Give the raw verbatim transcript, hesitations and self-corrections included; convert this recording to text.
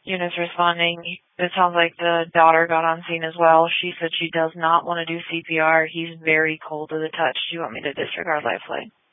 Eunice responding, it sounds like the daughter got on scene as well. She said she does not want to do C P R. He's very cold to the touch. Do you want me to disregard life flight?